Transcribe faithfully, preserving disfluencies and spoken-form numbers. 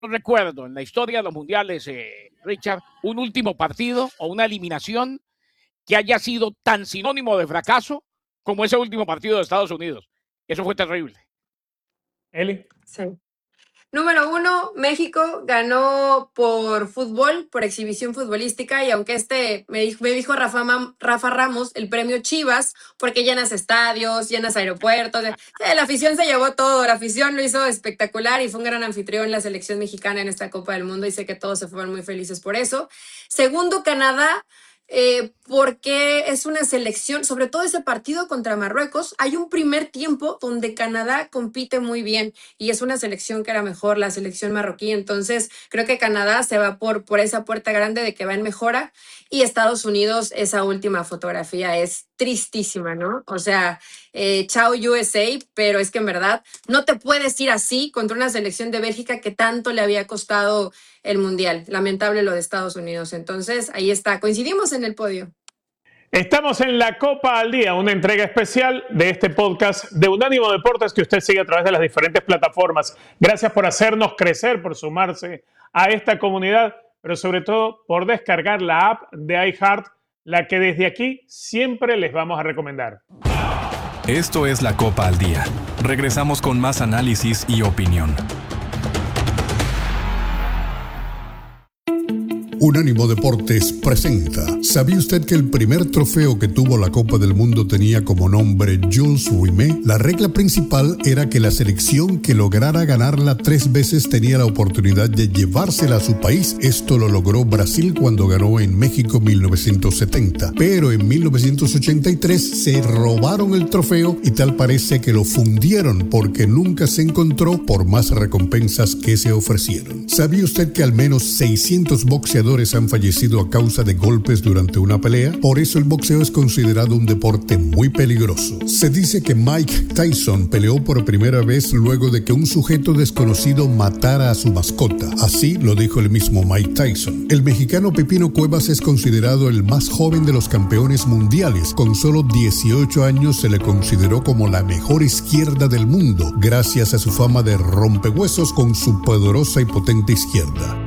recuerdo en la historia de los mundiales, eh, Richard, un último partido o una eliminación que haya sido tan sinónimo de fracaso como ese último partido de Estados Unidos. Eso fue terrible. Eli. Sí. Número uno, México ganó por fútbol, por exhibición futbolística, y aunque este, me dijo, me dijo Rafa, Mam, Rafa Ramos, el premio Chivas, porque llenas estadios, llenas aeropuertos, eh, la afición se llevó todo, la afición lo hizo espectacular y fue un gran anfitrión la selección mexicana en esta Copa del Mundo y sé que todos se fueron muy felices por eso. Segundo, Canadá. Eh, porque es una selección, sobre todo ese partido contra Marruecos, hay un primer tiempo donde Canadá compite muy bien y es una selección que era mejor, la selección marroquí, entonces creo que Canadá se va por, por esa puerta grande de que va en mejora y Estados Unidos, esa última fotografía es tristísima, ¿no? O sea, eh, chao U S A, pero es que en verdad no te puedes ir así contra una selección de Bélgica que tanto le había costado el Mundial. Lamentable lo de Estados Unidos. Entonces, ahí está. Coincidimos en el podio. Estamos en la Copa al Día, una entrega especial de este podcast de Unánimo Deportes que usted sigue a través de las diferentes plataformas. Gracias por hacernos crecer, por sumarse a esta comunidad, pero sobre todo por descargar la app de iHeart, la que desde aquí siempre les vamos a recomendar. Esto es la Copa al Día. Regresamos con más análisis y opinión. Unánimo Deportes presenta. ¿Sabía usted que el primer trofeo que tuvo la Copa del Mundo tenía como nombre Jules Rimet? La regla principal era que la selección que lograra ganarla tres veces tenía la oportunidad de llevársela a su país. Esto lo logró Brasil cuando ganó en México mil novecientos setenta. Pero en mil novecientos ochenta y tres se robaron el trofeo y tal parece que lo fundieron porque nunca se encontró por más recompensas que se ofrecieron. ¿Sabía usted que al menos seiscientos boxeadores han fallecido a causa de golpes durante una pelea? Por eso el boxeo es considerado un deporte muy peligroso. Se dice que Mike Tyson peleó por primera vez luego de que un sujeto desconocido matara a su mascota. Así lo dijo el mismo Mike Tyson. El mexicano Pepino Cuevas es considerado el más joven de los campeones mundiales. Con solo dieciocho años se le consideró como la mejor izquierda del mundo, gracias a su fama de rompehuesos con su poderosa y potente izquierda.